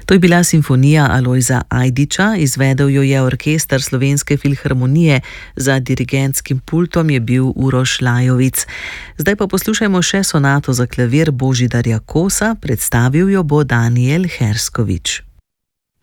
To je bila simfonija Alojza Ajdiča, izvedel jo je orkester Slovenske filharmonije, za dirigentskim pultom je bil Uroš Lajovic. Zdaj pa poslušajmo še sonato za klavir Božidarja Kosa, predstavil jo bo Danijel Herskovič.